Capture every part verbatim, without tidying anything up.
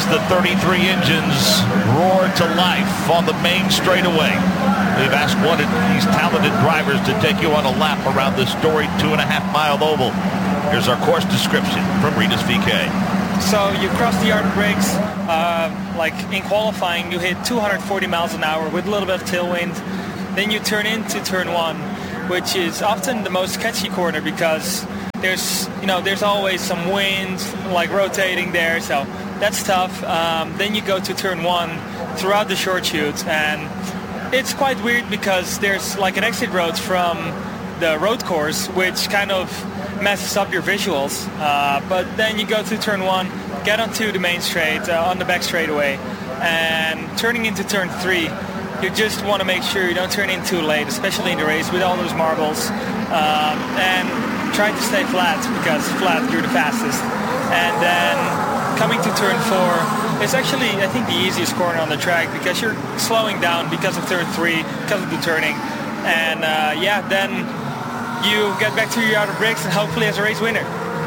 the thirty-three engines roar to life on the main straightaway. We've asked one of these talented drivers to take you on a lap around this storied two and a half mile oval. Here's our course description from Rinus V K. So you cross the yard of bricks, uh, like in qualifying, you hit two hundred forty miles an hour with a little bit of tailwind. Then you turn into turn one, which is often the most sketchy corner because there's, you know, there's always some wind, like rotating there, so that's tough. Um, then you go to turn one throughout the short chute, and it's quite weird because there's like an exit road from the road course, which kind of messes up your visuals. Uh, but then you go to turn one, get onto the main straight, uh, on the back straightaway, and turning into turn three, you just want to make sure you don't turn in too late, especially in the race with all those marbles, um, and try to stay flat because flat you're the fastest. And then coming to turn four is actually, I think, the easiest corner on the track because you're slowing down because of turn three, because of the turning. And uh, yeah, then you get back to your outer bricks and hopefully as a race winner.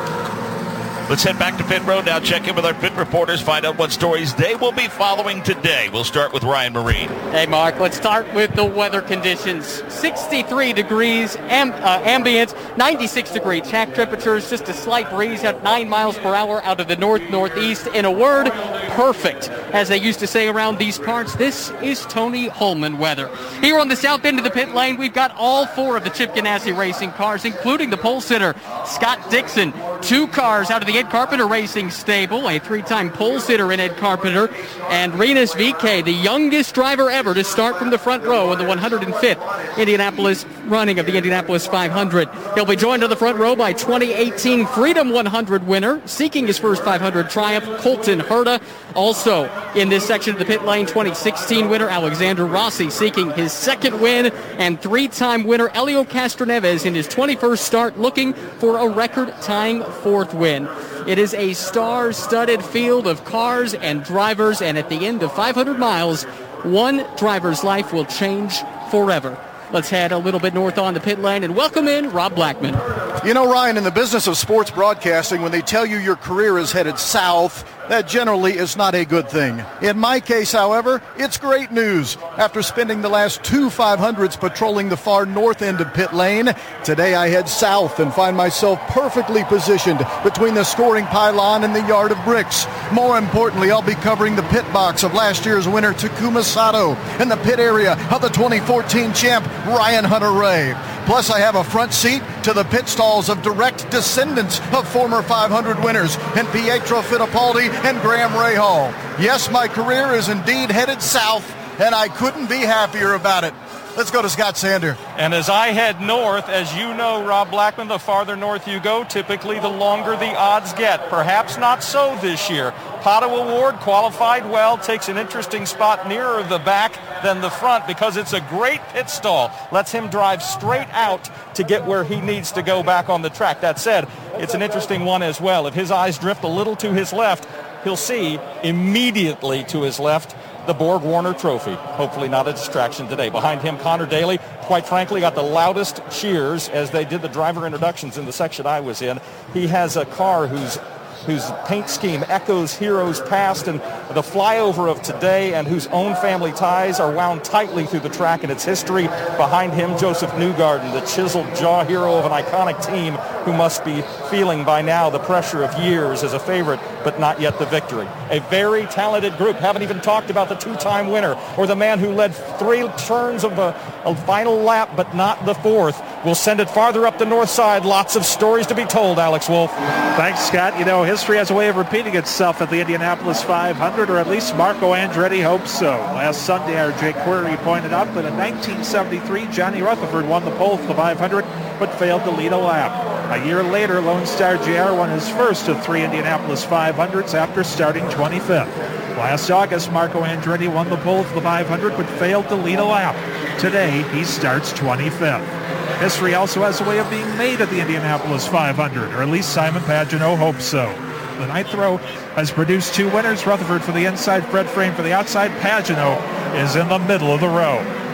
Let's head back to pit road now, check in with our pit reporters, find out what stories they will be following today. We'll start with Ryan Marine. Hey, Mark, let's start with the weather conditions. sixty-three degrees amb- uh, ambient, ninety-six degree track temperatures, just a slight breeze at nine miles per hour out of the north-northeast. In a word, perfect. As they used to say around these parts, this is Tony Holman weather. Here on the south end of the pit lane, we've got all four of the Chip Ganassi racing cars, including the pole sitter, Scott Dixon. Two cars out of the Ed Carpenter Racing stable, a three-time pole sitter in Ed Carpenter, and Rinus V K, the youngest driver ever to start from the front row in the one hundred fifth Indianapolis running of the Indianapolis five hundred. He'll be joined on the front row by twenty eighteen Freedom one hundred winner, seeking his first five hundred triumph, Colton Herta. Also in this section of the pit lane, twenty sixteen winner Alexander Rossi seeking his second win, and three-time winner Helio Castroneves in his twenty-first start looking for a record-tying fourth win. It is a star-studded field of cars and drivers, and at the end of five hundred miles, one driver's life will change forever. Let's head a little bit north on the pit lane and welcome in Rob Blackman. You know, Ryan, in the business of sports broadcasting, when they tell you your career is headed south, that generally is not a good thing. In my case, however, it's great news. After spending the last two five hundreds patrolling the far north end of pit lane, today I head south and find myself perfectly positioned between the scoring pylon and the yard of bricks. More importantly, I'll be covering the pit box of last year's winner Takuma Sato and the pit area of the twenty fourteen champ Ryan Hunter-Reay. Plus, I have a front seat to the pit stalls of direct descendants of former five hundred winners and Pietro Fittipaldi and Graham Rahal. Yes, my career is indeed headed south, and I couldn't be happier about it. Let's go to Scott Sander. And as I head north, as you know, Rob Blackman, the farther north you go, typically the longer the odds get. Perhaps not so this year. Pato O'Ward qualified well, takes an interesting spot nearer the back than the front because it's a great pit stall. Lets him drive straight out to get where he needs to go back on the track. That said, it's an interesting one as well. If his eyes drift a little to his left, he'll see immediately to his left the Borg Warner Trophy. Hopefully not a distraction today. Behind him, Connor Daly, quite frankly, got the loudest cheers as they did the driver introductions in the section I was in. He has a car whose whose paint scheme echoes heroes past and the flyover of today, and whose own family ties are wound tightly through the track and its history. Behind him, Joseph Newgarden, the chiseled jaw hero of an iconic team who must be feeling by now the pressure of years as a favorite, but not yet the victory. A very talented group. Haven't even talked about the two-time winner or the man who led three turns of a, a final lap, but not the fourth. We'll send it farther up the north side. Lots of stories to be told, Alex Wolf. Thanks, Scott. You know, history has a way of repeating itself at the Indianapolis five hundred, or at least Marco Andretti hopes so. Last Sunday, our Jake Query pointed out that in nineteen seventy-three, Johnny Rutherford won the pole for the five hundred, but failed to lead a lap. A year later, Lone Star J R won his first of three Indianapolis five hundreds after starting twenty-fifth. Last August, Marco Andretti won the pole for the five hundred, but failed to lead a lap. Today, he starts twenty-fifth. History also has a way of being made at the Indianapolis five hundred, or at least Simon Pagenaud hopes so. The ninth row has produced two winners, Rutherford for the inside, Fred Frame for the outside. Pagenaud is in the middle of the row.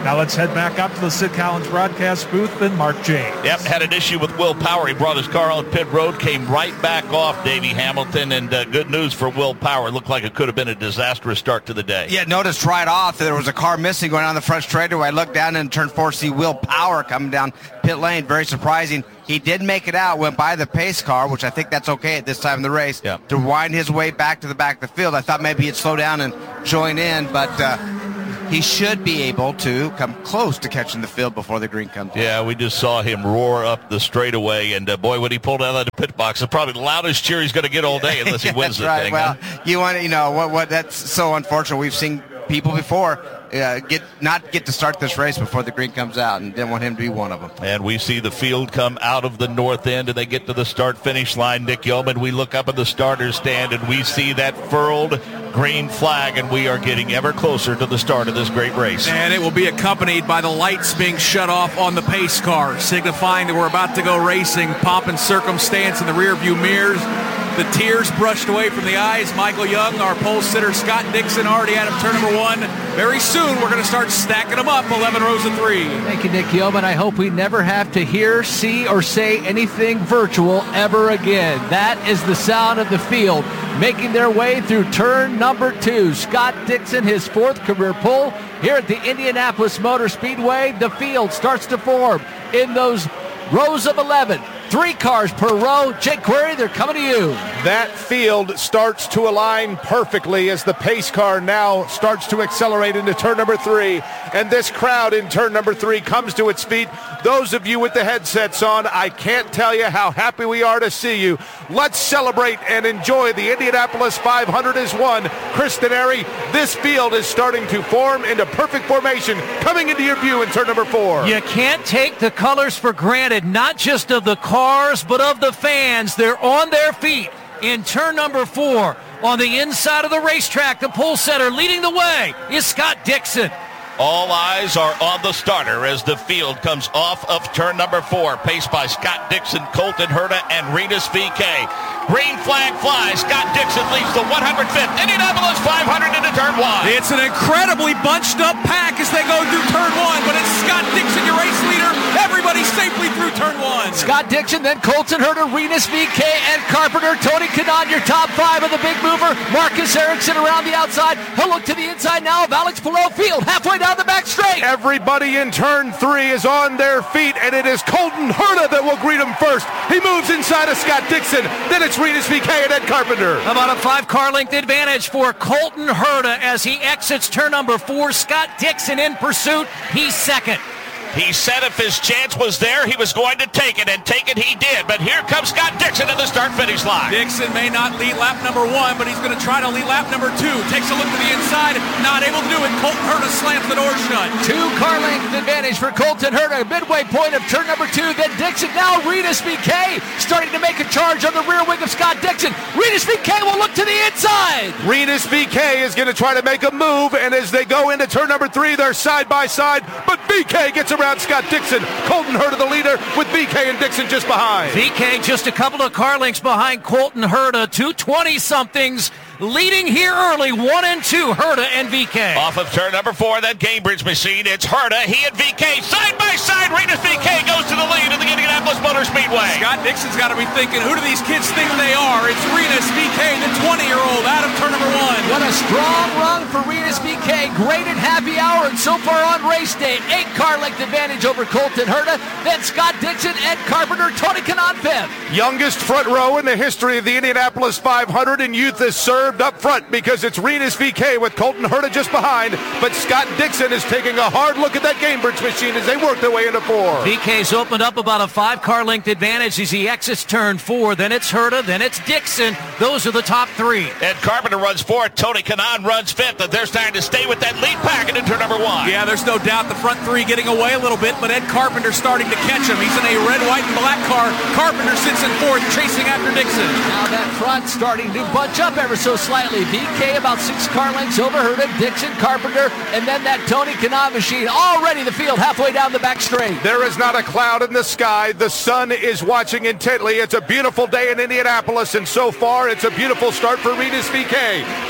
Now let's head back up to the Sid Collins broadcast booth and Mark James. Yep, had an issue with Will Power. He brought his car on pit road, came right back off Davey Hamilton, and uh, good news for Will Power. It looked like it could have been a disastrous start to the day. Yeah, noticed right off that there was a car missing going on the front straightaway. I looked down and turn four to see Will Power coming down pit lane. Very surprising. He did make it out, went by the pace car, which I think that's okay at this time in the race, yeah. to wind his way back to the back of the field. I thought maybe he'd slow down and join in, but uh, he should be able to come close to catching the field before the green comes. Yeah, we just saw him roar up the straightaway, and uh, boy, when he pulled out of the pit box, it's probably the loudest cheer he's going to get all day unless he wins the right. thing. Well, huh? you want to, you know, what, what, that's so unfortunate. We've seen people before uh, get not get to start this race before the green comes out, and didn't want him to be one of them. And we see the field come out of the north end, and they get to the start-finish line. Nick Yeoman, we look up at the starter's stand, and we see that furled green flag, and we are getting ever closer to the start of this great race. And it will be accompanied by the lights being shut off on the pace car, signifying that we're about to go racing. Pomp and circumstance in the rearview mirrors. The tears brushed away from the eyes. Michael Young, our pole sitter, Scott Dixon, already out of turn number one. Very soon, we're going to start stacking them up, eleven rows of three. Thank you, Nick Yeoman. I hope we never have to hear, see, or say anything virtual ever again. That is the sound of the field making their way through turn number two. Scott Dixon, his fourth career pole here at the Indianapolis Motor Speedway. The field starts to form in those rows of eleven. Three cars per row. Jake Query, they're coming to you. That field starts to align perfectly as the pace car now starts to accelerate into turn number three. And this crowd in turn number three comes to its feet. Those of you with the headsets on, I can't tell you how happy we are to see you. Let's celebrate and enjoy the Indianapolis five hundred as one. Kristen Airy, this field is starting to form into perfect formation, coming into your view in turn number four. You can't take the colors for granted, not just of the cars, but of the fans. They're on their feet in turn number four. On the inside of the racetrack, the pole setter leading the way is Scott Dixon. All eyes are on the starter as the field comes off of turn number four, paced by Scott Dixon, Colton Herta, and Rinus V K. Green flag flies. Scott Dixon leads the one hundred fifth Indianapolis five hundred into turn one. It's an incredibly bunched up pack as they go through turn one, but it's Scott Dixon, your race leader. Everybody safely through turn one. Scott Dixon, then Colton Herta, Rinus V K, and Carpenter. Tony Kanaan, your top five of the big mover. Marcus Erickson around the outside. He'll look to the inside now of Alex Palou. Field halfway down the back straight. Everybody in turn three is on their feet, and it is Colton Herta that will greet him first. He moves inside of Scott Dixon. Then it's Rinus V K and Ed Carpenter. About a five-car length advantage for Colton Herta as he exits turn number four. Scott Dixon in pursuit. He's second. He said if his chance was there, he was going to take it, and take it he did. But here comes Scott Dixon in the start-finish line. Dixon may not lead lap number one, but he's going to try to lead lap number two. Takes a look to the inside, not able to do it. Colton Herta slams the door shut. Two-car length advantage for Colton Herta. Midway point of turn number two. Then Dixon, now Rinus V K starting to make a charge on the rear wing of Scott Dixon. Rinus V K will look to the inside. Rinus V K is going to try to make a move, and as they go into turn number three, they're side by side, but V K gets around Scott Dixon. Colton Herta the leader with V K and Dixon just behind. V K just a couple of car lengths behind Colton Herta. Two twenty-somethings leading here early. One and two, Herta and V K. Off of turn number four, that Cambridge machine. It's Herta, he and V K side by side. Rinus V K goes to the lead in the Indianapolis Motor Speedway. Scott Dixon's got to be thinking, who do these kids think they are? It's Rinus V K, the twenty-year-old, out of turn number one. What a strong run for Rinus V K. Great at happy hour, and so far on race day, eight car length advantage over Colton Herta. Then Scott Dixon, Ed Carpenter, Tony Kanaan fifth. Youngest front row in the history of the Indianapolis five hundred, and youth is served up front because it's Rinus V K with Colton Herta just behind. But Scott Dixon is taking a hard look at that Cambridge machine as they work their way into four. V K's opened up about a five-car length advantage as he exits turn four. Then it's Herta, then it's Dixon. Those are the top three. Ed Carpenter runs fourth. Tony Kanaan runs fifth. And they're starting to stay with that lead packet into turn number one. Yeah, there's no doubt the front three getting away a little bit, but Ed Carpenter starting to catch him. He's in a red, white, and black car. Carpenter sits in fourth, chasing after Dixon. Now that front starting to bunch up ever so slightly. V K about six car lengths over Herta, Dixon, Carpenter, and then that Tony Kanaan machine. Already the field halfway down the back straight. There is not a cloud in the sky. The sun is watching intently. It's a beautiful day in Indianapolis, and so far it's a beautiful start for Rinus V K. Colton Herta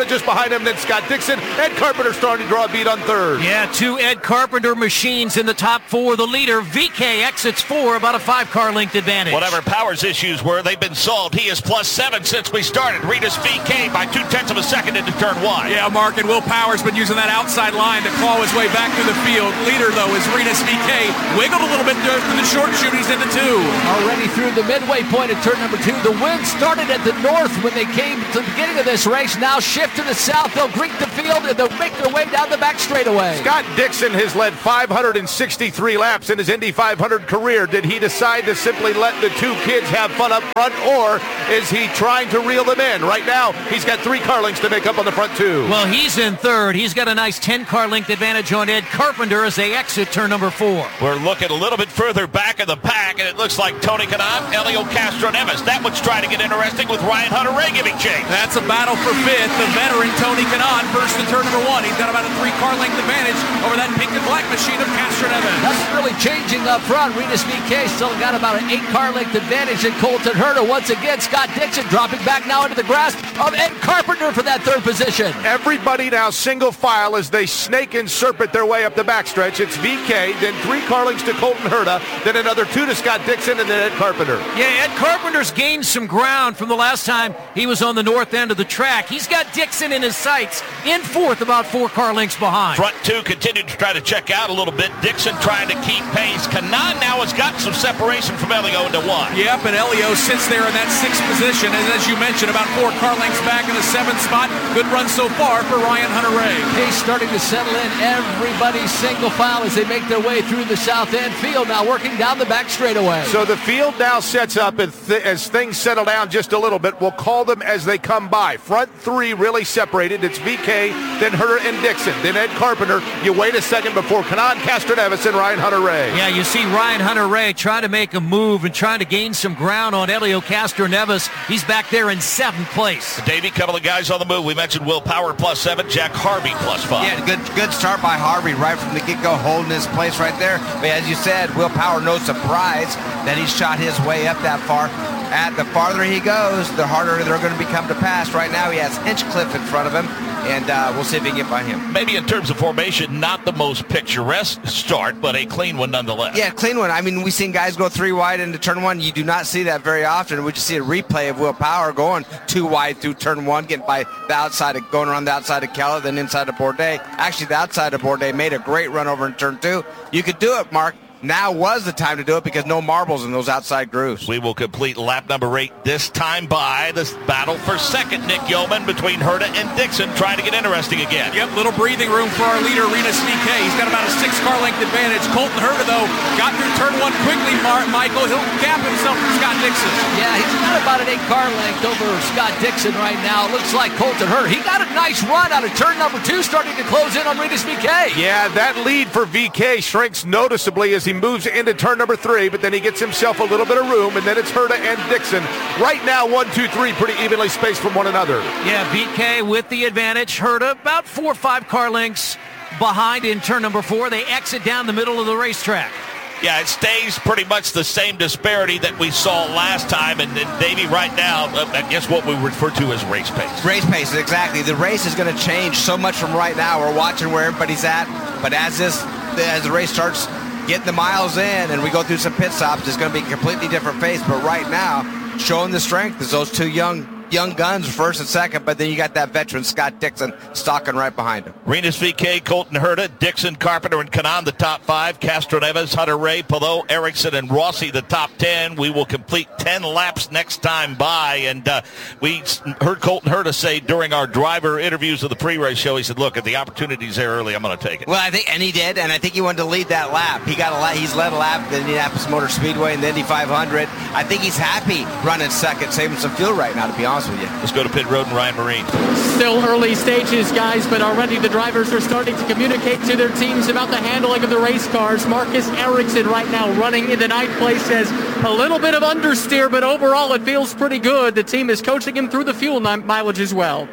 Herta just behind him, then Scott Dixon. Ed Carpenter starting to draw a beat on third. Yeah, two Ed Carpenter machines in the top four. The leader, V K, exits four, about a five-car length advantage. Whatever Power's issues were, they've been solved. He is plus seven since we started. Rinus V K by two-tenths of a second into turn one. Yeah, Mark, and Will Power's been using that outside line to claw his way back through the field. Leader, though, is Rinus V K. Wiggled a little bit there for the short shoot. He's into two. Already through the midway point at turn number two. The wind started at the north when they came to the beginning of this race. Now shift to the south. They'll greet the field and they'll make their way down the back straightaway. Scott Dixon has led five hundred sixty-three laps in his Indy five hundred career. Did he decide to simply let the two kids have fun up front, or is he trying to reel them in? Right now, he's got three car lengths to make up on the front two. Well, he's in third. He's got a nice ten-car length advantage on Ed Carpenter as they exit turn number four. We're looking a little bit further back in the pack, and it looks like Tony Kanaan, Elio Castroneves. That one's trying to get interesting with Ryan Hunter-Reay giving chase. That's a battle for fifth. The veteran Tony Kanaan first in turn number one. He's got about a three-car length advantage over that pink and black machine of Castroneves. Nothing really changing up front. Rinus V K still got about an eight-car length advantage in Colton Herta. Once again, Scott Dixon dropping back now into the grasp of Ed Carpenter for that third position. Everybody now single file as they snake and serpent their way up the backstretch. It's V K, then three car lengths to Colton Herta, then another two to Scott Dixon, and then Ed Carpenter. Yeah, Ed Carpenter's gained some ground from the last time he was on the north end of the track. He's got Dixon in his sights, in fourth, about four car lengths behind. Front two continued to try to check out a little bit. Dixon trying to keep pace. Kanaan now has gotten some separation from Elio into one. Yep, and Elio sits there in that sixth position, and as you mentioned, about four car lengths back in the seventh spot. Good run so far for Ryan Hunter-Reay. Pace starting to settle in. Everybody single file as they make their way through the south end field, now working down the back straightaway. So the field now sets up as, th- as things settle down just a little bit. We'll call them as they come by. Front three really separated. It's V K, then Herta and Dixon, then Ed Carpenter. You wait a second before Kanaan, Castroneves, and Ryan Hunter-Reay. Yeah, you see Ryan Hunter-Reay trying to make a move and trying to gain some ground on Elio Castroneves. He's back there in seventh place. Davey, couple of guys on the move. We mentioned Will Power plus seven, Jack Harvey plus five. Yeah, good good start by Harvey right from the get-go, holding his place right there. But as you said, Will Power, no surprise that he shot his way up that far. And the farther he goes, the harder they're going to become to pass. Right now, he has Hinchcliffe in front of him, and uh, we'll see if he can get by him. Maybe in terms of formation, not the most picturesque start, but a clean one nonetheless. Yeah, clean one. I mean, we've seen guys go three wide into turn one. You do not see that very often. We just see a replay of Will Power going two wide through turn one, getting by the outside, of, going around the outside of Keller, then inside of Bourdais. Actually, the outside of Bourdais made a great run over in turn two. You could do it, Mark. Now was the time to do it because no marbles in those outside grooves. We will complete lap number eight this time by this battle for second. Nick Yeoman between Herta and Dixon trying to get interesting again. Yep, little breathing room for our leader, Rinus V K. He's got about a six-car length advantage. Colton Herta, though, got through turn one quickly, Mar- Michael. He'll gap himself from Scott Dixon. Yeah, he's got about an eight-car length over Scott Dixon right now. Looks like Colton Herta. He got a nice run out of turn number two, starting to close in on Rinus V K. Yeah, that lead for V K shrinks noticeably as he moves into turn number three, but then he gets himself a little bit of room, and then it's Herta and Dixon. Right now, one, two, three, pretty evenly spaced from one another. Yeah, V K with the advantage. Herta about four or five car lengths behind in turn number four. They exit down the middle of the racetrack. Yeah, it stays pretty much the same disparity that we saw last time. And, and Davey, right now, uh, I guess what we refer to as race pace. Race pace, exactly. The race is going to change so much from right now. We're watching where everybody's at. But as this, as the race starts getting the miles in and we go through some pit stops, it's going to be a completely different pace. But right now, showing the strength is those two young young guns, first and second, but then you got that veteran Scott Dixon stalking right behind him. Rinus V K, Colton Herta, Dixon, Carpenter, and Kanaan, the top five. Castroneves, Hunter-Reay, Palou, Erickson, and Rossi, the top ten. We will complete ten laps next time by, and uh, we heard Colton Herta say during our driver interviews of the pre-race show, he said, look, if the opportunity's there early, I'm going to take it. Well, I think, and he did, and I think he wanted to lead that lap. He got a lap, he's led a lap at the Indianapolis Motor Speedway and the Indy five hundred. I think he's happy running second, saving some fuel right now, to be honest with you. Let's go to pit road and Ryan Marine. Still early stages, guys, but already the drivers are starting to communicate to their teams about the handling of the race cars. Marcus Ericsson right now running in the ninth place, says a little bit of understeer, but overall it feels pretty good. The team is coaching him through the fuel mileage as well.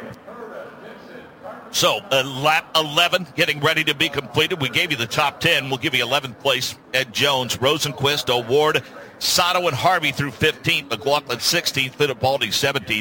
So, uh, lap eleven getting ready to be completed. We gave you the top ten. We'll give you eleventh place, Ed Jones, Rosenquist, O'Ward, Sato, and Harvey through fifteenth. McLaughlin sixteenth, Fittipaldi seventeenth.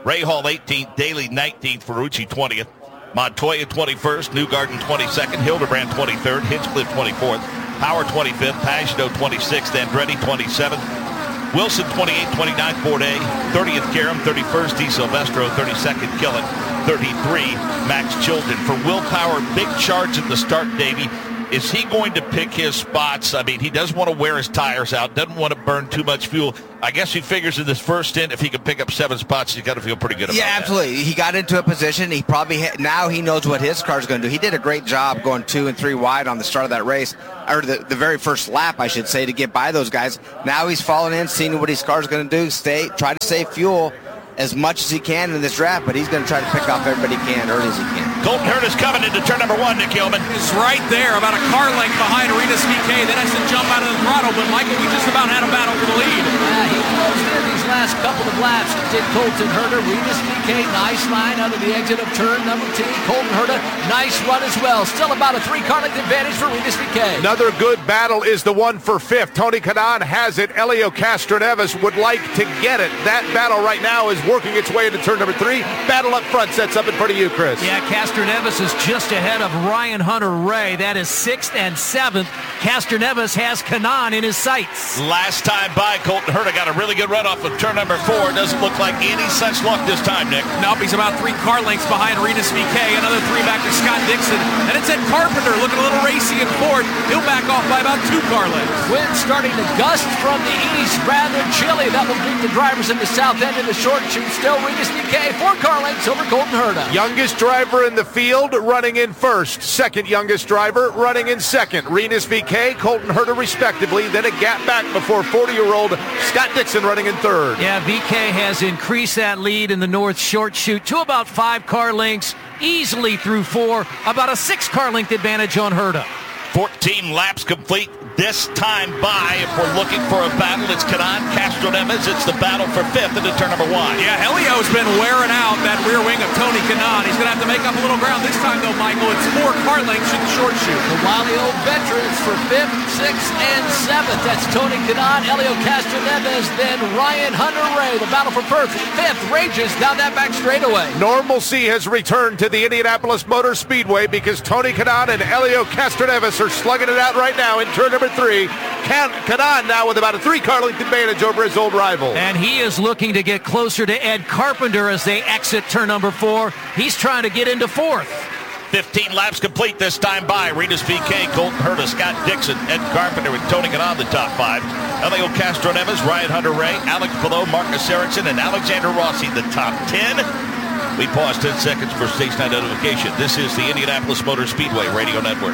Rahal eighteenth, Daly nineteenth, Ferrucci twentieth, Montoya twenty-first, Newgarden twenty-second, Hildebrand twenty-third, Hinchcliffe twenty-fourth, Power twenty-fifth, Pagano twenty-sixth, Andretti twenty-seventh, Wilson twenty-eighth, twenty-ninth, Bourdais, thirtieth, Karam, thirty-first, Di Silvestro, thirty-second, Killick, thirty-three, Max Chilton. For Will Power, big charge at the start, Davey. Is he going to pick his spots? I mean, he doesn't want to wear his tires out, doesn't want to burn too much fuel. I guess he figures in this first stint, if he can pick up seven spots, he's got to feel pretty good about yeah, that. Yeah, absolutely. He got into a position. He probably ha- now he knows what his car's going to do. He did a great job going two and three wide on the start of that race, or the, the very first lap, I should say, to get by those guys. Now he's falling in, seeing what his car's going to do. Stay, try to save fuel as much as he can in this draft, but he's going to try to pick off everybody he can early as he can. Colton Herta's coming into turn number one, Nick Hillman. It's right there, about a car length behind Arenas V K. Then has to jump out of the throttle, but Michael, we just about had a battle for the lead. Yeah, he closed in these last couple of laps. Did Colton Herta. Arenas V K, nice line out of the exit of turn number two. Colton Herta, nice run as well. Still about a three-car length advantage for Arenas V K. Another good battle is the one for fifth. Tony Kanaan has it. Elio Castroneves would like to get it. That battle right now is working its way into turn number three. Battle up front sets up in front of you, Chris. Yeah, Castroneves is just ahead of Ryan Hunter-Ray. That is sixth and seventh. Castroneves has Kanaan in his sights. Last time by, Colton Herta got a really good run off of turn number four. Doesn't look like any such luck this time, Nick. Nope, he's about three car lengths behind Arenas V K. Another three back to Scott Dixon. And it's Ed Carpenter looking a little racy in fourth. He'll back off by about two car lengths. Wind starting to gust from the east, rather chilly. That will greet the drivers in the south end of the short shoot. Still Arenas V K, four car lengths over Colton Herta. Youngest driver in the field running in first. Second youngest driver running in second. Arenas V K, Colton Herta respectively. Then a gap back before forty-year-old Scott Dixon running in third. Yeah, V K has increased that lead in the north short shoot to about five car lengths, easily through four, about a six car length advantage on Herta. fourteen laps complete this time by. If we're looking for a battle, it's Kanaan, Castroneves. It's the battle for fifth into turn number one. Yeah, Elio's been wearing out that rear wing of Tony Kanaan. He's going to have to make up a little ground this time, though, Michael. It's four car lengths in the short shoot. The wily old veterans for fifth, sixth, and seventh. That's Tony Kanaan, Elio Castroneves, then Ryan Hunter-Ray. The battle for first, fifth rages down that back straightaway. Normalcy has returned to the Indianapolis Motor Speedway because Tony Kanaan and Elio Castroneves are slugging it out right now in turn number three. Can- Kanaan now with about a three-car length advantage over his old rival. And he is looking to get closer to Ed Carpenter as they exit turn number four. He's trying to get into fourth. fifteen laps complete this time by. Arenas V K, Colton Herta, Scott Dixon, Ed Carpenter with Tony Kanaan the top five. Elio Castroneves, Ryan Hunter-Ray, Alex Palou, Marcus Ericsson, and Alexander Rossi the top ten. We pause ten seconds for station identification. This is the Indianapolis Motor Speedway Radio Network.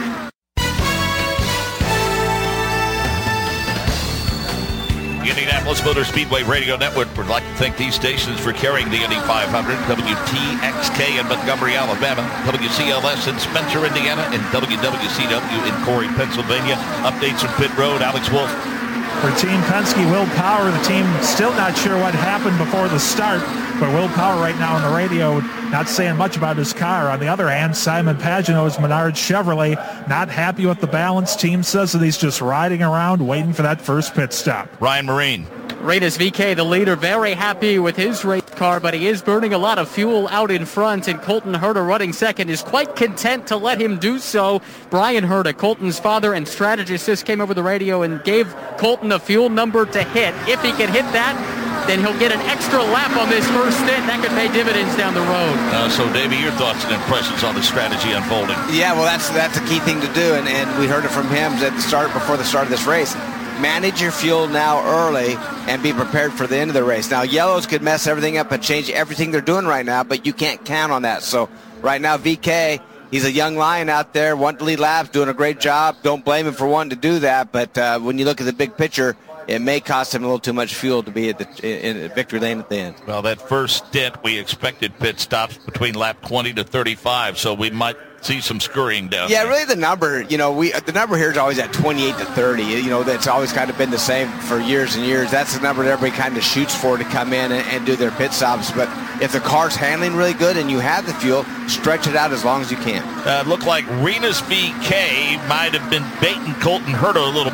The Indianapolis Motor Speedway Radio Network would like to thank these stations for carrying the Indy five hundred, W T X K in Montgomery, Alabama, W C L S in Spencer, Indiana, and W W C W in Corey, Pennsylvania. Updates from pit road, Alex Wolf. For Team Penske, Will Power, the team still not sure what happened before the start, but Will Power right now on the radio not saying much about his car. On the other hand, Simon Pagano's Menard Chevrolet not happy with the balance. Team says that he's just riding around waiting for that first pit stop. Ryan Marine. Arenas V K, the leader, very happy with his race car, but he is burning a lot of fuel out in front, and Colton Herta, running second, is quite content to let him do so. Brian Herta, Colton's father and strategist, just came over the radio and gave Colton a fuel number to hit. If he can hit that, then he'll get an extra lap on this first stint. That could pay dividends down the road. Uh, so, Davey, your thoughts and impressions on the strategy unfolding? Yeah, well, that's that's a key thing to do, and, and we heard it from him at the start, before the start of this race. Manage your fuel now early and be prepared for the end of the race. Now, yellows could mess everything up and change everything they're doing right now, but you can't count on that. So right now, V K, he's a young lion out there, wanting to lead laps, doing a great job. Don't blame him for wanting to do that, but uh, when you look at the big picture, it may cost him a little too much fuel to be at the in, in victory lane at the end. Well, that first stint, we expected pit stops between lap twenty to thirty-five, so we might see some scurrying down Yeah, there. really the number, you know, we the number here is always at twenty-eight to thirty. You know, that's always kind of been the same for years and years. That's the number that everybody kind of shoots for to come in and, and do their pit stops. But if the car's handling really good and you have the fuel, stretch it out as long as you can. Uh, looked like Arenas V K might have been baiting Colton Herta a little bit.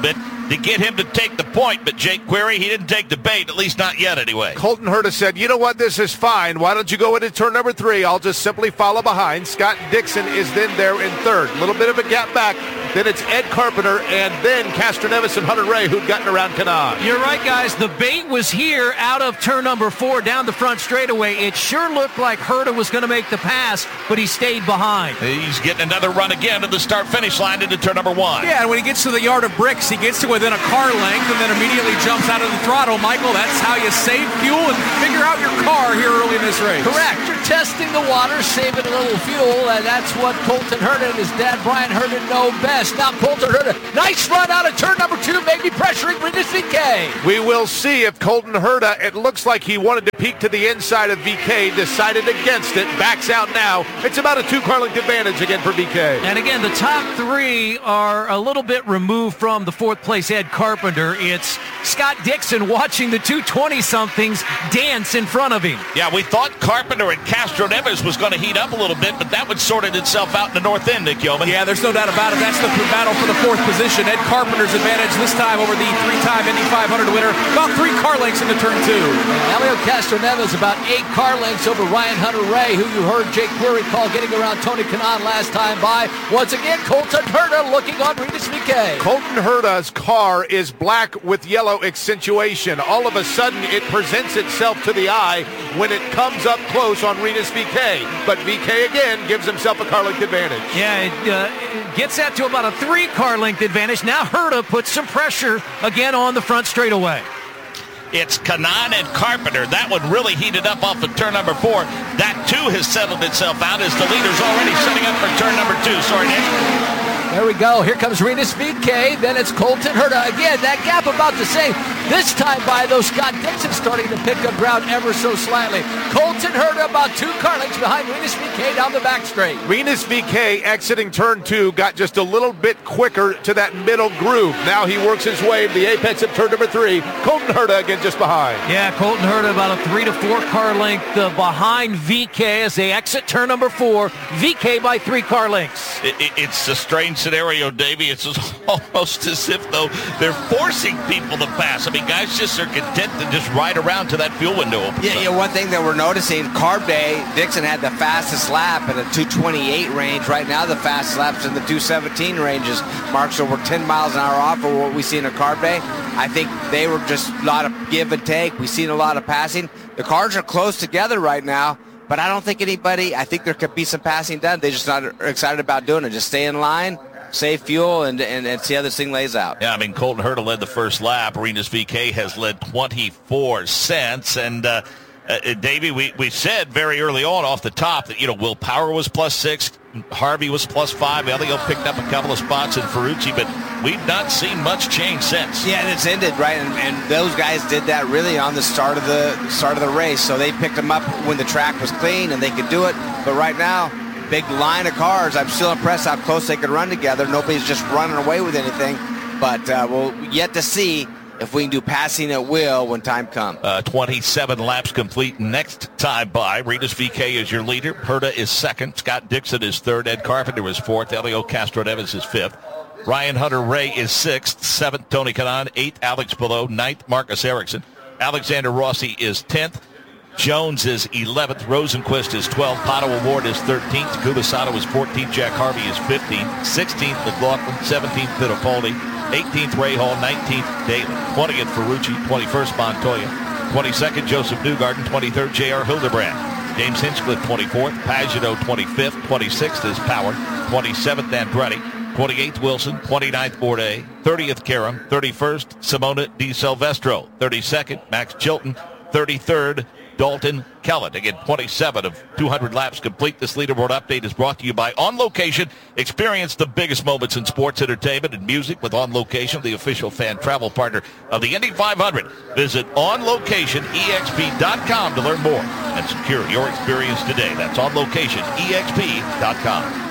to get him to take the point, but Jake Query, he didn't take the bait, at least not yet anyway. Colton Herta said, you know what, this is fine. Why don't you go into turn number three? I'll just simply follow behind. Scott Dixon is then there in third. A little bit of a gap back. Then it's Ed Carpenter and then Castroneves and Hunter Ray who've gotten around Kanaan. You're right, guys. The bait was here out of turn number four down the front straightaway. It sure looked like Herta was going to make the pass, but he stayed behind. He's getting another run again to the start-finish line into turn number one. Yeah, and when he gets to the yard of bricks, he gets to within a car length and then immediately jumps out of the throttle. Michael, that's how you save fuel and figure out your car here early in this race. Correct. You're testing the water, saving a little fuel, and that's what Colton Herta and his dad, Brian Herta, know best. Now Colton Herta, nice run out of turn number two, maybe pressuring Rinus V K. We will see if Colton Herta, it looks like he wanted to peek to the inside of V K, decided against it, backs out now. It's about a two-car length advantage again for V K. And again, the top three are a little bit removed from the fourth place Ed Carpenter. It's Scott Dixon watching the two twenty-somethings dance in front of him. Yeah, we thought Carpenter and Castroneves was going to heat up a little bit, but that would sorted itself out in the north end, Nick Yeoman. Yeah, there's no doubt about it. That's the battle for the fourth position. Ed Carpenter's advantage this time over the three-time Indy five hundred winner. About three car lengths into turn two. Elio Castroneves about eight car lengths over Ryan Hunter Ray, who you heard Jake Query call getting around Tony Kanaan last time by. Once again, Colton Herta looking on Rinus V K. Colton Herta's car is black with yellow accentuation. All of a sudden, it presents itself to the eye when it comes up close on Rinus V K. But V K again gives himself a car length advantage. Yeah, it, uh, it gets that to about a three-car length advantage. Now Herta puts some pressure again on the front straightaway. It's Kanaan and Carpenter. That one really heated up off of turn number four. That, too, has settled itself out as the leader's already setting up for turn number two. Sorry, Nick. There we go. Here comes Rinus V K. Then it's Colton Herta. Again, that gap about the same. This time by, though, Scott Dixon starting to pick up ground ever so slightly. Colton Herta about two car lengths behind Rinus V K down the back straight. Rinus V K exiting turn two got just a little bit quicker to that middle groove. Now he works his way to the apex of turn number three. Colton Herta again just behind. Yeah, Colton Herta about a three to four car length uh, behind V K as they exit turn number four. V K by three car lengths. It, it, it's a strange scenario, Davey. It's almost as if, though, they're forcing people to pass. I mean, guys just are content to just ride around to that fuel window opens Yeah, up. yeah, one thing that we're noticing, Carb Day, Dixon had the fastest lap at a two twenty-eight range. Right now, the fastest lap's in the two seventeen ranges. Marks over ten miles an hour off of what we see in a Carb Day. I think they were just a lot of give and take. We've seen a lot of passing. The cars are close together right now, but I don't think anybody, I think there could be some passing done. They're just not excited about doing it. Just stay in line, save fuel, and, and, and see how this thing lays out. Yeah, I mean, Colton Herta led the first lap. Rinus V K has led twenty-four cents. And, uh, uh, Davey, we, we said very early on off the top that, you know, Will Power was plus six. Harvey was plus five. Elio picked up a couple of spots in Ferrucci, but we've not seen much change since. Yeah, and it's ended, right? And, and those guys did that really on the start of the start of the race. So they picked them up when the track was clean and they could do it. But right now, big line of cars. I'm still impressed how close they could run together. Nobody's just running away with anything. But uh, we'll yet to see if we can do passing at will when time comes. Uh, twenty-seven laps complete next time by. Rinus V K is your leader. Herta is second. Scott Dixon is third. Ed Carpenter is fourth. Elio Castroneves is fifth. Ryan Hunter Ray is sixth. Seventh, Tony Kanaan. Eighth, Alex Below. Ninth, Marcus Ericsson. Alexander Rossi is tenth. Jones is eleventh. Rosenquist is twelfth. Pato Award is thirteenth. Takuma Sato is fourteenth. Jack Harvey is fifteenth. sixteenth, McLaughlin. seventeenth, Fittipaldi. eighteenth, Ray Hall. nineteenth, Daly. twentieth, Ferrucci. twenty-first, Montoya. twenty-second, Joseph Newgarden. twenty-third, J R. Hildebrand. James Hinchcliffe, twenty-fourth. Pagano, twenty-fifth. twenty-sixth is Power. twenty-seventh, Andretti. twenty-eighth, Wilson. twenty-ninth, Bourdais. thirtieth, Karam. thirty-first, Simona Di Silvestro. thirty-second, Max Chilton. thirty-third, Dalton Kellett. Again, twenty-seven of two hundred laps complete. This leaderboard update is brought to you by On Location. Experience the biggest moments in sports entertainment and music with On Location, the official fan travel partner of the Indy five hundred. Visit on location e x p dot com to learn more and secure your experience today. That's on location e x p dot com.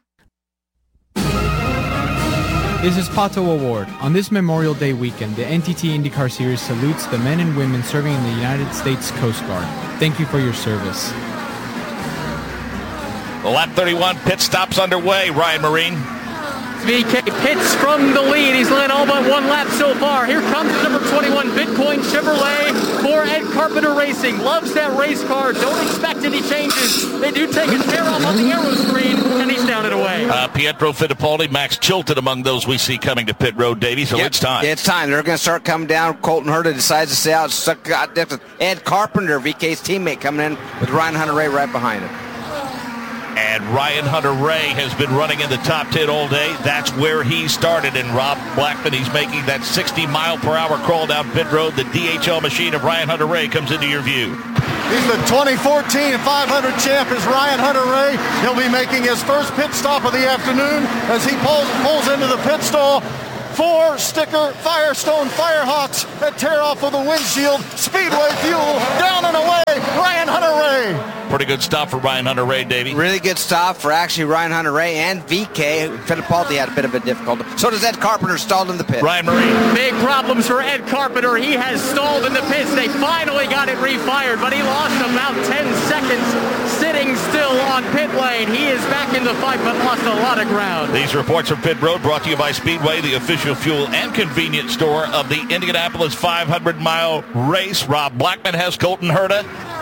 This is Pato Award. On this Memorial Day weekend, the N T T IndyCar Series salutes the men and women serving in the United States Coast Guard. Thank you for your service. Lap thirty-one, pit stops underway. Ryan Marine. V K pits from the lead. He's led all but one lap so far. Here comes number twenty-one Bitcoin Chevrolet for Ed Carpenter Racing. Loves that race car. Don't expect any changes. They do take a tear off on the aero screen, and he's down and away. Uh, Pietro Fittipaldi, Max Chilton among those we see coming to pit road, Davey, so yep. it's time. It's time. They're going to start coming down. Colton Herta decides to stay out. Ed Carpenter, V K's teammate, coming in with Ryan Hunter-Reay right behind him. And Ryan Hunter-Reay has been running in the top ten all day. That's where he started. And Rob Blackman, he's making that sixty mile per hour crawl down pit road. The D H L machine of Ryan Hunter-Reay comes into your view. He's the twenty fourteen five hundred champ is Ryan Hunter-Reay. He'll be making his first pit stop of the afternoon as he pulls, pulls into the pit stall. Four sticker Firestone Firehawks that tear off of the windshield. Speedway fuel down and away. Ryan Hunter-Reay. Pretty good stop for Ryan Hunter-Reay, Davey. Really good stop for actually Ryan Hunter-Reay and V K. Fittipaldi had a bit of a difficulty. So does Ed Carpenter, stalled in the pit. Ryan Marie. Big problems for Ed Carpenter. He has stalled in the pits. They finally got it refired, but he lost about ten seconds sitting still on pit lane. He is back in the fight, but lost a lot of ground. These reports from Pit Road brought to you by Speedway, the official fuel and convenience store of the Indianapolis five hundred mile race. Rob Blackman has Colton Herta.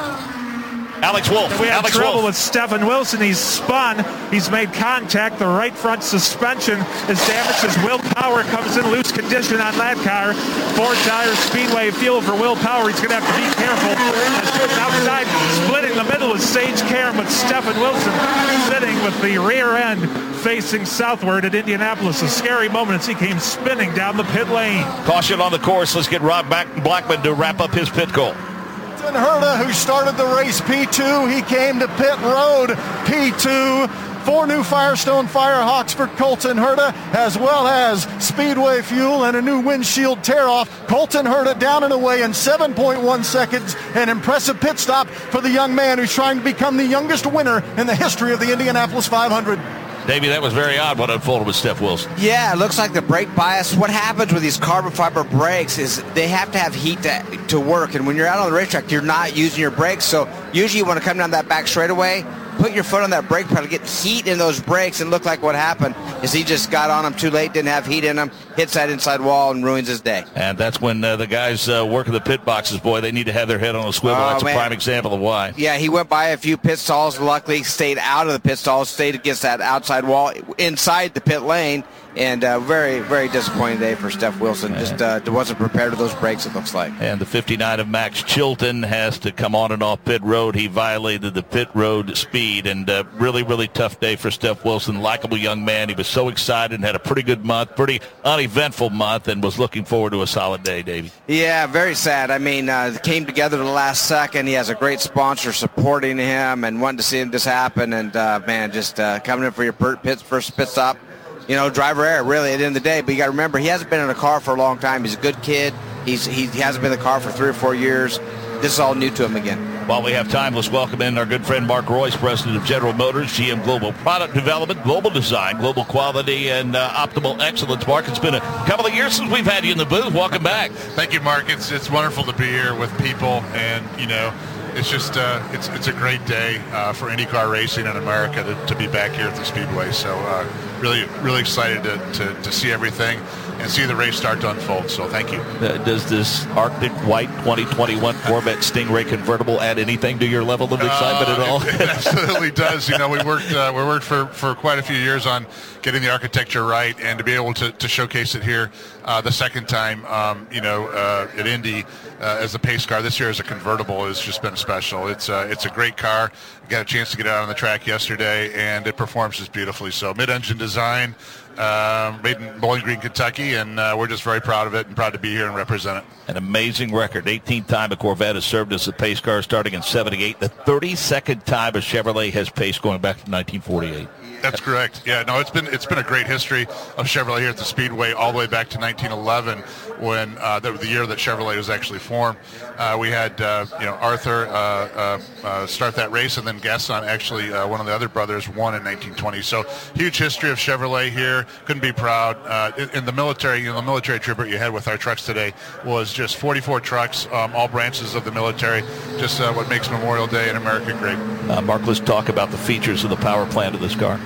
Alex Wolf. We have Alex trouble Wolf. with Stephen Wilson. He's spun. He's made contact. The right front suspension is damaged as Will Power comes in loose condition on that car. Four tire Speedway fuel for Will Power. He's going to have to be careful. Outside, splitting the middle is Sage Karam, but Stephen Wilson sitting with the rear end facing southward at Indianapolis. A scary moment as he came spinning down the pit lane. Caution on the course. Let's get Rob Blackman to wrap up his pit call. Herta, who started the race P two, he came to pit road P two. Four new Firestone Firehawks for Colton Herta, as well as Speedway fuel and a new windshield tear-off. Colton Herta down and away in seven point one seconds. An impressive pit stop for the young man who's trying to become the youngest winner in the history of the Indianapolis five hundred. Davey, that was very odd what unfolded with Steph Wilson. Yeah, it looks like the brake bias. What happens with these carbon fiber brakes is they have to have heat to, to work. And when you're out on the racetrack, you're not using your brakes. So usually you want to come down that back straightaway, put your foot on that brake pedal, get heat in those brakes, and look like what happened is he just got on them too late, didn't have heat in them, hits that inside wall, and ruins his day. And that's when uh, the guys uh, working the pit boxes, boy, they need to have their head on a swivel. Oh, that's man. a prime example of why. Yeah, he went by a few pit stalls, luckily stayed out of the pit stalls, stayed against that outside wall inside the pit lane, and uh, very, very disappointing day for Steph Wilson. Just uh, wasn't prepared to those brakes, it looks like. And the fifty-nine of Max Chilton has to come on and off pit road. He violated the pit road speed, and uh, really, really tough day for Steph Wilson. Likeable young man. He was so excited and had a pretty good month, pretty uneventful month, and was looking forward to a solid day, Davey. Yeah, very sad. I mean, uh, it came together the last second. He has a great sponsor supporting him and wanting to see him this happen, and, uh, man, just uh, coming in for your pit, first pit stop. You know, driver error, really, at the end of the day. But you got to remember, he hasn't been in a car for a long time. He's a good kid. He's he, he hasn't been in the car for three or four years. This is all new to him again. While we have time, let's welcome in our good friend Mark Royce, president of General Motors, G M Global Product Development, Global Design, Global Quality, and uh, Optimal Excellence. Mark, it's been a couple of years since we've had you in the booth. Welcome back. Thank you, Mark. It's it's wonderful to be here with people, and you know, it's just uh, it's it's a great day uh, for IndyCar racing in America to, to be back here at the Speedway. So uh, really really excited to, to, to see everything and see the race start to unfold. So thank you. Uh, does this Arctic White twenty twenty-one Corvette Stingray convertible add anything to your level of excitement uh, at all? It, it absolutely does. You know, we worked uh, we worked for, for quite a few years on getting the architecture right, and to be able to, to showcase it here uh, the second time, um, you know, uh, at Indy uh, as a pace car this year as a convertible has just been special. It's uh, it's a great car. I got a chance to get out on the track yesterday, and it performs just beautifully. So mid-engine design, uh, made in Bowling Green, Kentucky, and uh, we're just very proud of it and proud to be here and represent it. An amazing record. eighteenth time a Corvette has served as a pace car starting in seventy-eight. The thirty-second time a Chevrolet has paced going back to nineteen forty-eight. That's correct. Yeah, no, it's been it's been a great history of Chevrolet here at the Speedway all the way back to nineteen eleven, when uh, the, the year that Chevrolet was actually formed. Uh, we had uh, you know Arthur uh, uh, uh, start that race, and then Gaston, actually uh, one of the other brothers, won in nineteen twenty. So huge history of Chevrolet here. Couldn't be proud. Uh, in, in the military, you know, the military tribute you had with our trucks today was just forty-four trucks, um, all branches of the military. Just uh, what makes Memorial Day in America great. Uh, Mark, let's talk about the features of the power plant of this car.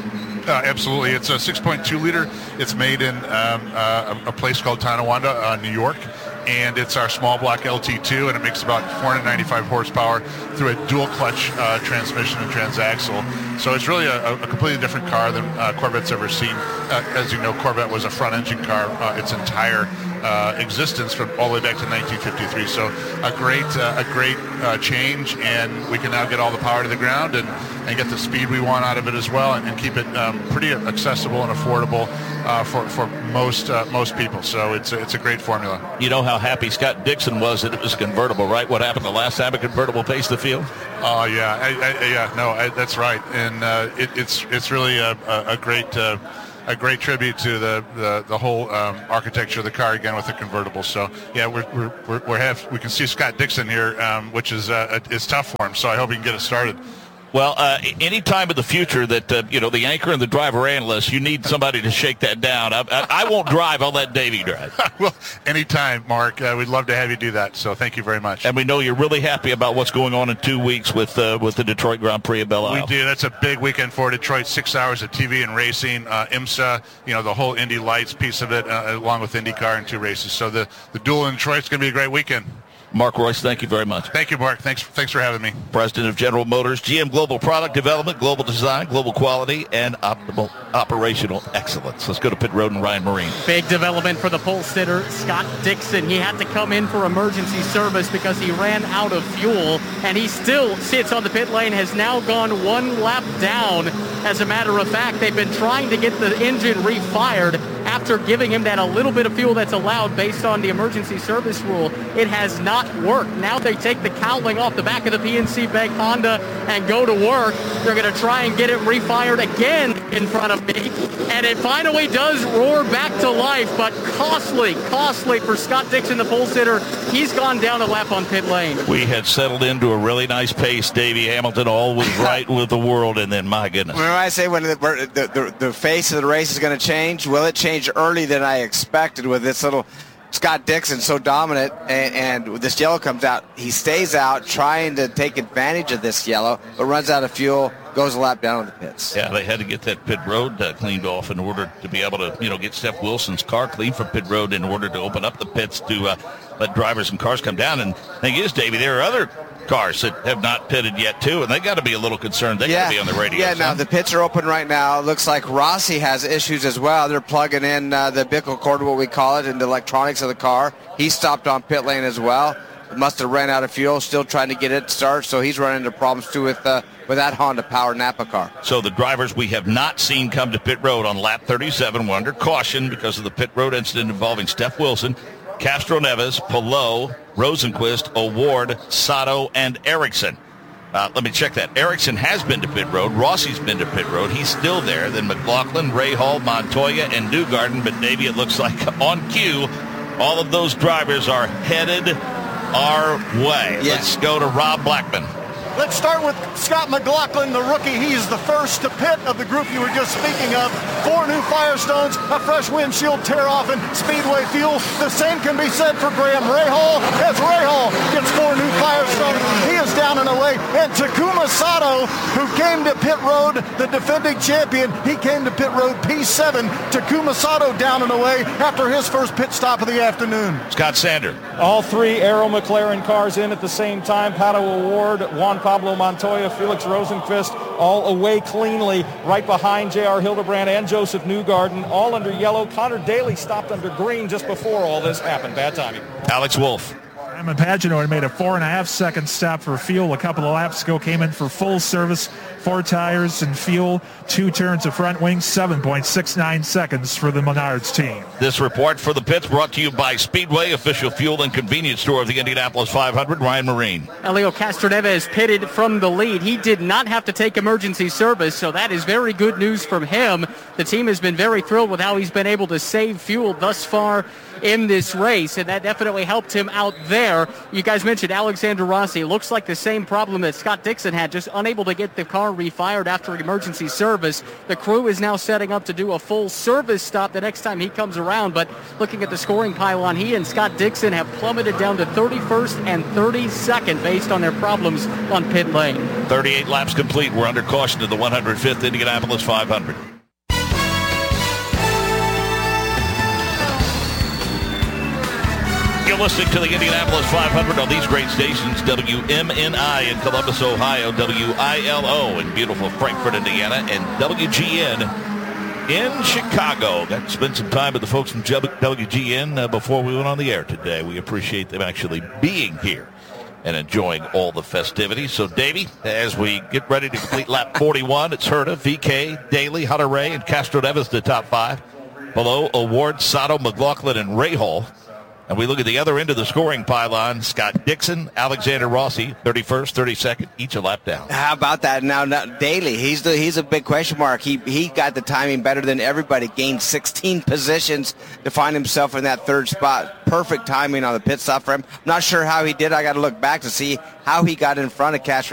Uh, absolutely. It's a six point two liter. It's made in um, uh, a place called Tonawanda, uh, New York. And it's our small block L T two, and it makes about four hundred ninety-five horsepower through a dual clutch uh, transmission and transaxle. So it's really a, a completely different car than uh, Corvette's ever seen. Uh, as you know, Corvette was a front engine car uh, its entire uh, existence from all the way back to nineteen fifty-three. So a great, uh, a great uh, change, and we can now get all the power to the ground and, and get the speed we want out of it as well, and, and keep it um, pretty accessible and affordable uh, for for most uh, most people. So it's a, it's a great formula. You know how happy Scott Dixon was that it was convertible, right? What happened the last time a convertible paced the field? Oh yeah, I, I, yeah, no, I, that's right, and uh, it, it's it's really a, a, a great uh, a great tribute to the the, the whole um, architecture of the car again with the convertible. So yeah, we're we're we're, we're have we can see Scott Dixon here, um, which is uh, it's tough for him. So I hope he can get it started. Well, uh, any time in the future that, uh, you know, the anchor and the driver analyst, you need somebody to shake that down. I, I, I won't drive. I'll let Davey drive. Well, anytime, Mark. Uh, we'd love to have you do that. So thank you very much. And we know you're really happy about what's going on in two weeks with uh, with the Detroit Grand Prix of Belle Isle. We do. That's a big weekend for Detroit. Six hours of T V and racing. Uh, IMSA, you know, the whole Indy Lights piece of it, uh, along with IndyCar and two races. So the, the duel in Detroit's going to be a great weekend. Mark Royce, thank you very much. Thank you, Mark. Thanks, thanks for having me. President of General Motors, G M Global Product Development, Global Design, Global Quality, and Optimal Operational Excellence. Let's go to pit road and Ryan Marine. Big development for the pole sitter, Scott Dixon. He had to come in for emergency service because he ran out of fuel, and he still sits on the pit lane, has now gone one lap down. As a matter of fact, they've been trying to get the engine refired after giving him that a little bit of fuel that's allowed based on the emergency service rule. It has not worked. Now they take the cowling off the back of the P N C Bank Honda and go to work. They're going to try and get it refired again in front of me. And it finally does roar back to life, but costly, costly for Scott Dixon, the pole sitter. He's gone down a lap on pit lane. We had settled into a really nice pace. Davey Hamilton all was right with the world, and then, my goodness. Remember I say when the, the, the, the face of the race is going to change? Will it change early than I expected with this little Scott Dixon so dominant, and, and this yellow comes out. He stays out trying to take advantage of this yellow, but runs out of fuel, goes a lap down in the pits. Yeah, they had to get that pit road uh, cleaned off in order to be able to, you know, get Steph Wilson's car clean from pit road in order to open up the pits to uh, let drivers and cars come down. And the thing is, Davey, there are other cars that have not pitted yet too, and they got to be a little concerned. They yeah. got to be on the radio. Yeah, now the pits are open right now. It looks like Rossi has issues as well. They're plugging in uh, the umbilical cord, what we call it, into the electronics of the car. He stopped on pit lane as well. Must have ran out of fuel, still trying to get it started, so he's running into problems too with uh, with that Honda Power Napa car. So the drivers we have not seen come to pit road on lap thirty-seven were under caution because of the pit road incident involving Steph Wilson, Castro Neves, Palou, Rosenquist, O'Ward, Sato, and Erickson. Uh, let me check that. Erickson has been to pit road. Rossi's been to pit road. He's still there. Then McLaughlin, Rahal, Montoya, and Newgarden. But maybe it looks like on cue, all of those drivers are headed our way. Yeah. Let's go to Rob Blackman. Let's start with Scott McLaughlin, the rookie. He's the first to pit of the group you were just speaking of. Four new Firestones, a fresh windshield tear-off, and Speedway fuel. The same can be said for Graham Rahal, as Rahal gets four new Firestones. He is down and away. And Takuma Sato, who came to pit road, the defending champion, he came to pit road P seven. Takuma Sato down and away after his first pit stop of the afternoon. Scott Sander. All three Aero McLaren cars in at the same time. Pato O'Ward, Juan Pablo Montoya, Felix Rosenquist, all away cleanly, right behind J R Hildebrand and Joseph Newgarden, all under yellow. Connor Daly stopped under green just before all this happened. Bad timing. Alex Wolff. Simon Pagenaud had made a four and a half second stop for fuel a couple of laps ago, came in for full service, four tires and fuel, two turns of front wing, seven point six nine seconds for the Menards team. This report for the pits brought to you by Speedway, official fuel and convenience store of the Indianapolis five hundred. Ryan Marine. Elio Castroneves pitted from the lead. He did not have to take emergency service, so that is very good news from him. The team has been very thrilled with how he's been able to save fuel thus far in this race, and that definitely helped him out there. You guys mentioned Alexander Rossi. Looks like the same problem that Scott Dixon had, just unable to get the car refired after emergency service. The crew is now setting up to do a full service stop the next time he comes around, but looking at the scoring pylon, he and Scott Dixon have plummeted down to thirty-first and thirty-second based on their problems on pit lane. thirty-eight laps complete. We're under caution to the one hundred fifth Indianapolis five hundred. You're listening to the Indianapolis five hundred on these great stations, W M N I in Columbus, Ohio, W I L O in beautiful Frankfort, Indiana, and W G N in Chicago. Got to spend some time with the folks from W G N uh, before we went on the air today. We appreciate them actually being here and enjoying all the festivities. So, Davey, as we get ready to complete lap forty-one, it's Herta, V K, Daly, Hunter Ray, and Castro Neves, the top five. Below, Award, Sato, McLaughlin, and Rahal. And we look at the other end of the scoring pylon. Scott Dixon, Alexander Rossi, thirty-first, thirty-second, each a lap down. How about that? Now, now Daly, he's the, he's a big question mark. He he got the timing better than everybody. Gained sixteen positions to find himself in that third spot. Perfect timing on the pit stop for him. Not sure how he did. I got to look back to see how he got in front of Castro